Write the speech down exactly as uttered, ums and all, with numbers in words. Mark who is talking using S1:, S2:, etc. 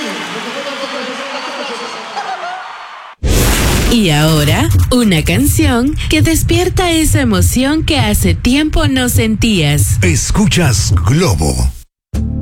S1: Y ahora, una canción que despierta esa emoción que hace tiempo no sentías.
S2: Escuchas Globo.